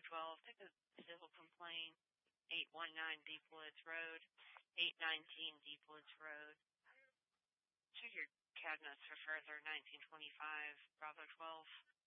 12, take a civil complaint, 819 Deep Woods Road, 819 Deep Woods Road. Check your cabinets for further 1925 Bravo 12.